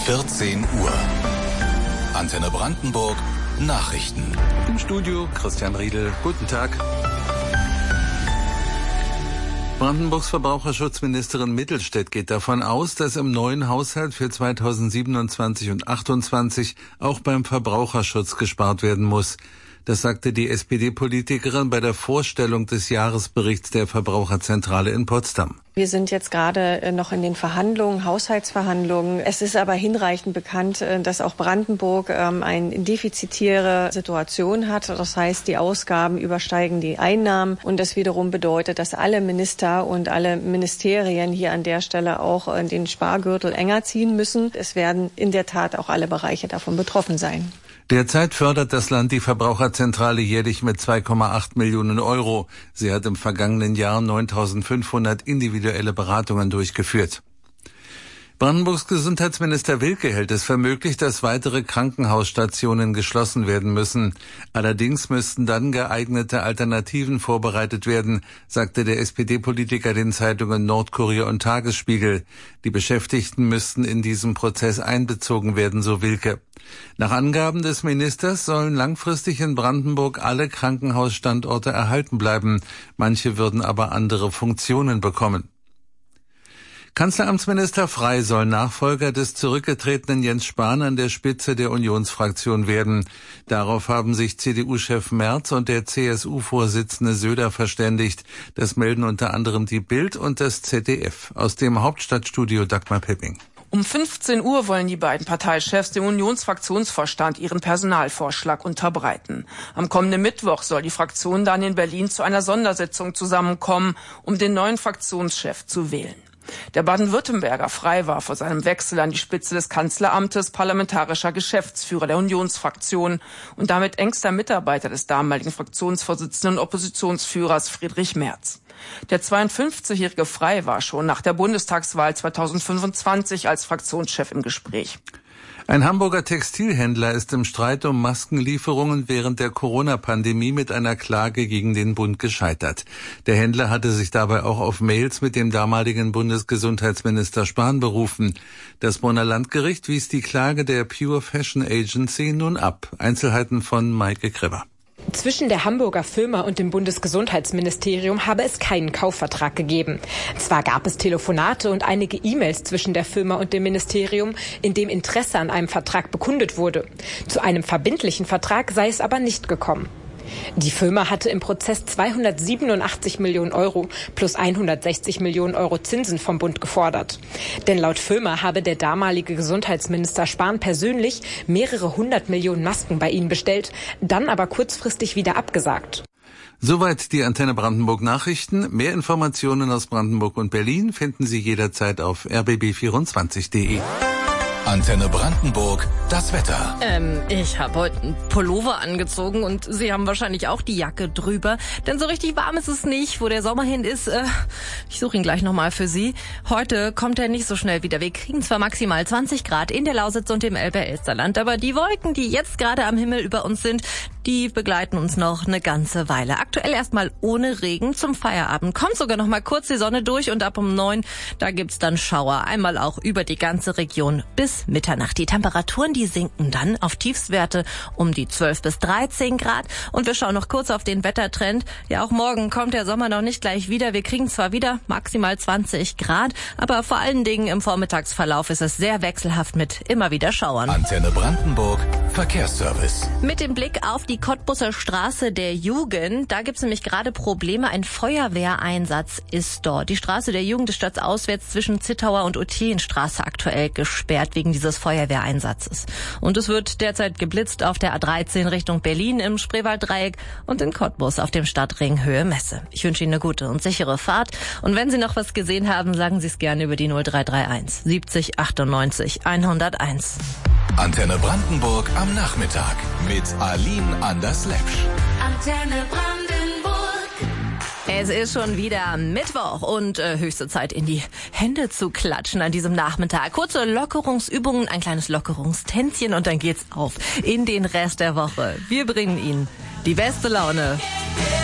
14 Uhr. Antenne Brandenburg Nachrichten. Im Studio Christian Riedel. Guten Tag. Brandenburgs Verbraucherschutzministerin Mittelstädt geht davon aus, dass im neuen Haushalt für 2027 und 2028 auch beim Verbraucherschutz gespart werden muss. Das sagte die SPD-Politikerin bei der Vorstellung des Jahresberichts der Verbraucherzentrale in Potsdam. Wir sind jetzt gerade noch in den Verhandlungen, Haushaltsverhandlungen. Es ist aber hinreichend bekannt, dass auch Brandenburg eine defizitäre Situation hat. Das heißt, die Ausgaben übersteigen die Einnahmen. Und das wiederum bedeutet, dass alle Minister und alle Ministerien hier an der Stelle auch den Spargürtel enger ziehen müssen. Es werden in der Tat auch alle Bereiche davon betroffen sein. Derzeit fördert das Land die Verbraucherzentrale jährlich mit 2,8 Millionen Euro. Sie hat im vergangenen Jahr 9.500 individuelle Beratungen durchgeführt. Brandenburgs Gesundheitsminister Wilke hält es für möglich, dass weitere Krankenhausstationen geschlossen werden müssen. Allerdings müssten dann geeignete Alternativen vorbereitet werden, sagte der SPD-Politiker den Zeitungen Nordkurier und Tagesspiegel. Die Beschäftigten müssten in diesem Prozess einbezogen werden, so Wilke. Nach Angaben des Ministers sollen langfristig in Brandenburg alle Krankenhausstandorte erhalten bleiben. Manche würden aber andere Funktionen bekommen. Kanzleramtsminister Frey soll Nachfolger des zurückgetretenen Jens Spahn an der Spitze der Unionsfraktion werden. Darauf haben sich CDU-Chef Merz und der CSU-Vorsitzende Söder verständigt. Das melden unter anderem die Bild und das ZDF. Aus dem Hauptstadtstudio Dagmar Pepping. Um 15 Uhr wollen die beiden Parteichefs dem Unionsfraktionsvorstand ihren Personalvorschlag unterbreiten. Am kommenden Mittwoch soll die Fraktion dann in Berlin zu einer Sondersitzung zusammenkommen, um den neuen Fraktionschef zu wählen. Der Baden-Württemberger Frey war vor seinem Wechsel an die Spitze des Kanzleramtes parlamentarischer Geschäftsführer der Unionsfraktion und damit engster Mitarbeiter des damaligen Fraktionsvorsitzenden und Oppositionsführers Friedrich Merz. Der 52-jährige Frey war schon nach der Bundestagswahl 2025 als Fraktionschef im Gespräch. Ein Hamburger Textilhändler ist im Streit um Maskenlieferungen während der Corona-Pandemie mit einer Klage gegen den Bund gescheitert. Der Händler hatte sich dabei auch auf Mails mit dem damaligen Bundesgesundheitsminister Spahn berufen. Das Bonner Landgericht wies die Klage der Pure Fashion Agency nun ab. Einzelheiten von Maike Kreber. Zwischen der Hamburger Firma und dem Bundesgesundheitsministerium habe es keinen Kaufvertrag gegeben. Zwar gab es Telefonate und einige E-Mails zwischen der Firma und dem Ministerium, in dem Interesse an einem Vertrag bekundet wurde. Zu einem verbindlichen Vertrag sei es aber nicht gekommen. Die Firma hatte im Prozess 287 Millionen Euro plus 160 Millionen Euro Zinsen vom Bund gefordert. Denn laut Firma habe der damalige Gesundheitsminister Spahn persönlich mehrere 100 Millionen Masken bei ihnen bestellt, dann aber kurzfristig wieder abgesagt. Soweit die Antenne Brandenburg Nachrichten. Mehr Informationen aus Brandenburg und Berlin finden Sie jederzeit auf rbb24.de. Antenne Brandenburg, das Wetter. Ich habe heute einen Pullover angezogen und Sie haben wahrscheinlich auch die Jacke drüber. Denn so richtig warm ist es nicht, wo der Sommer hin ist. Ich suche ihn gleich nochmal für Sie. Heute kommt er nicht so schnell wieder. Wir kriegen zwar maximal 20 Grad in der Lausitz und im Elbe-Elsterland, aber die Wolken, die jetzt gerade am Himmel über uns sind, die begleiten uns noch eine ganze Weile. Aktuell erstmal ohne Regen zum Feierabend. Kommt sogar noch mal kurz die Sonne durch und ab um 9, da gibt's dann Schauer. Einmal auch über die ganze Region bis Mitternacht. Die Temperaturen, die sinken dann auf Tiefstwerte um die 12 bis 13 Grad. Und wir schauen noch kurz auf den Wettertrend. Ja, auch morgen kommt der Sommer noch nicht gleich wieder. Wir kriegen zwar wieder maximal 20 Grad, aber vor allen Dingen im Vormittagsverlauf ist es sehr wechselhaft mit immer wieder Schauern. Antenne Brandenburg, Verkehrsservice. Mit dem Blick auf die Cottbuser Straße der Jugend, da gibt's nämlich gerade Probleme. Ein Feuerwehreinsatz ist dort. Die Straße der Jugend ist stadtauswärts zwischen Zittauer und Ottienstraße aktuell gesperrt wegen dieses Feuerwehreinsatzes. Und es wird derzeit geblitzt auf der A13 Richtung Berlin im Spreewalddreieck und in Cottbus auf dem Stadtring Höhe Messe. Ich wünsche Ihnen eine gute und sichere Fahrt. Und wenn Sie noch was gesehen haben, sagen Sie es gerne über die 0331 70 98 101. Antenne Brandenburg am Nachmittag mit Aline Anders-Lepsch. Antenne Brandenburg. Es ist schon wieder Mittwoch und höchste Zeit, in die Hände zu klatschen an diesem Nachmittag. Kurze Lockerungsübungen, ein kleines Lockerungstänzchen und dann geht's auf in den Rest der Woche. Wir bringen Ihnen die beste Laune.